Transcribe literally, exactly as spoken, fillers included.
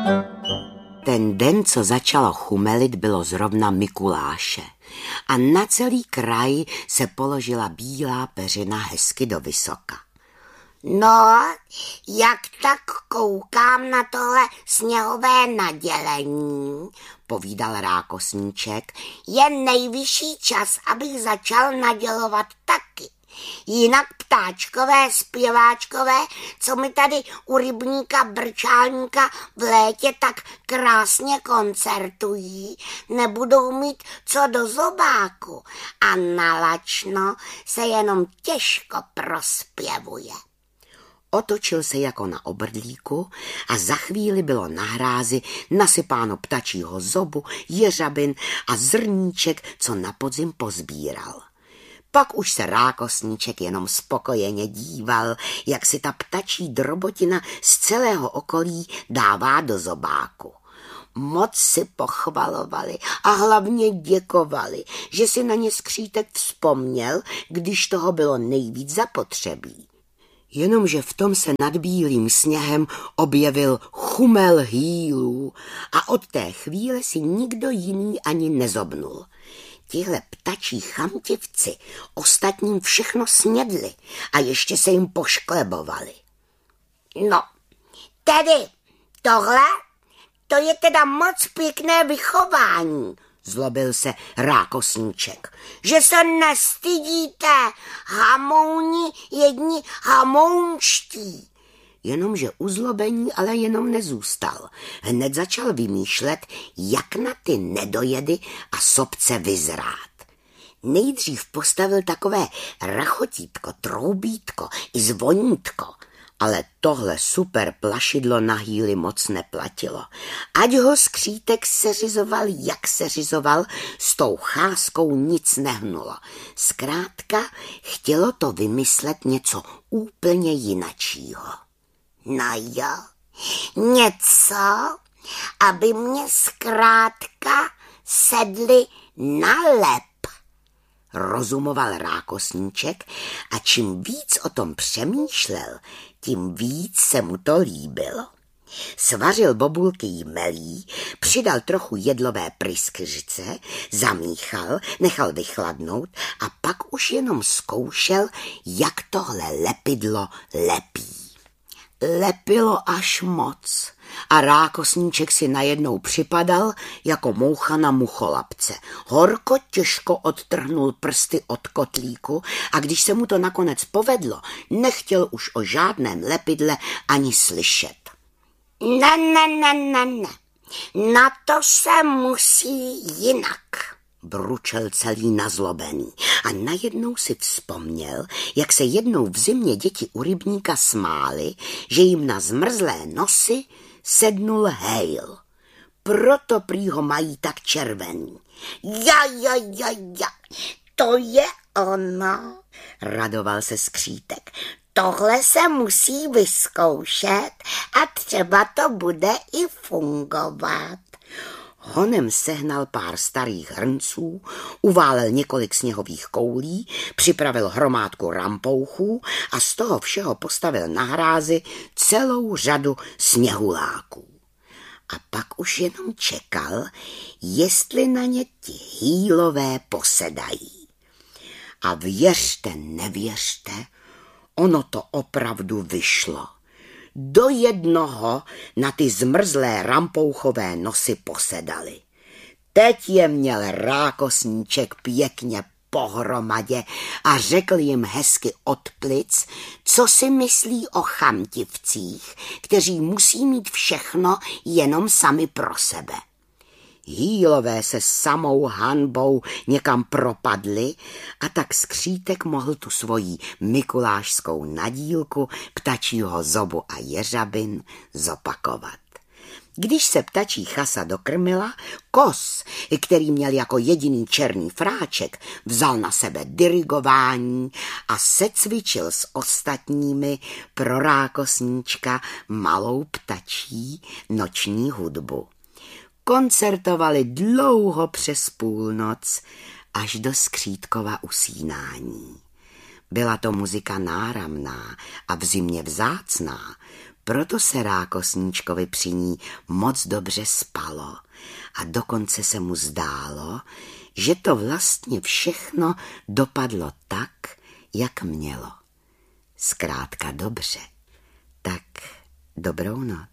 Ten den, co začalo chumelit, bylo zrovna Mikuláše a na celý kraj se položila bílá peřina hezky do vysoka. No, jak tak koukám na tohle sněhové nadělení, povídal Rákosníček, je nejvyšší čas, abych začal nadělovat taky. Jinak ptáčkové, zpěváčkové, co mi tady u rybníka Brčálníka v létě tak krásně koncertují, nebudou mít co do zobáku a na lačno se jenom těžko prospěvuje. Otočil se jako na obrdlíku a za chvíli bylo na hrázi nasypáno ptačího zobu, jeřabin a zrníček, co na podzim pozbíral. Pak už se Rákosníček jenom spokojeně díval, jak si ta ptačí drobotina z celého okolí dává do zobáku. Moc si pochvalovali a hlavně děkovali, že si na ně skřítek vzpomněl, když toho bylo nejvíc zapotřebí. Jenomže v tom se nad bílým sněhem objevil chumel hýlů a od té chvíle si nikdo jiný ani nezobnul. Tihle ptačí chamtivci ostatním všechno snědli a ještě se jim pošklebovali. No, tedy tohle, to je teda moc pěkné vychování, zlobil se Rákosníček. Že se nestydíte, hamouni jedni hamounští. Jenomže uzlobení ale jenom nezůstal. Hned začal vymýšlet, jak na ty nedojedy a sobce vyzrát. Nejdřív postavil takové rachotítko, troubítko i zvonítko, ale tohle super plašidlo na hýly moc neplatilo. Ať ho skřítek seřizoval, jak seřizoval, s tou cházkou nic nehnulo. Zkrátka chtělo to vymyslet něco úplně jinačího. No jo, něco, aby mě zkrátka sedli na lep, rozumoval Rákosníček a čím víc o tom přemýšlel, tím víc se mu to líbilo. Svařil bobulky jmelí, přidal trochu jedlové pryskyřice, zamíchal, nechal vychladnout a pak už jenom zkoušel, jak tohle lepidlo lepí. Lepilo až moc a Rákosníček si najednou připadal jako moucha na mucholapce. Horko těžko odtrhnul prsty od kotlíku a když se mu to nakonec povedlo, nechtěl už o žádném lepidle ani slyšet. Ne, ne, ne, ne, ne, na to se musí jinak, bručel celý nazlobený a najednou si vzpomněl, jak se jednou v zimě děti u rybníka smály, že jim na zmrzlé nosy sednul hejl. Proto prý ho mají tak červený. Ja, ja, ja, ja, to je ono, radoval se skřítek. Tohle se musí vyzkoušet a třeba to bude i fungovat. Honem sehnal pár starých hrnců, uválel několik sněhových koulí, připravil hromádku rampouchů a z toho všeho postavil na hrázi celou řadu sněhuláků. A pak už jenom čekal, jestli na ně ti hýlové posedají. A věřte, nevěřte, ono to opravdu vyšlo. Do jednoho na ty zmrzlé rampouchové nosy posedali. Teď je měl Rákosníček pěkně pohromadě a řekl jim hezky od plic, co si myslí o chamtivcích, kteří musí mít všechno jenom sami pro sebe. Hýlové se samou hanbou někam propadli a tak skřítek mohl tu svoji mikulášskou nadílku ptačího zobu a jeřabin zopakovat. Když se ptačí chasa dokrmila, kos, který měl jako jediný černý fráček, vzal na sebe dirigování a secvičil s ostatními pro Rákosníčka malou ptačí noční hudbu. Koncertovali dlouho přes půlnoc až do skřítkova usínání. Byla to muzika náramná a v zimě vzácná, Proto se Rákosníčkovi při ní moc dobře spalo a dokonce se mu zdálo, že to vlastně všechno dopadlo tak, jak mělo. Zkrátka dobře. Tak dobrou noc.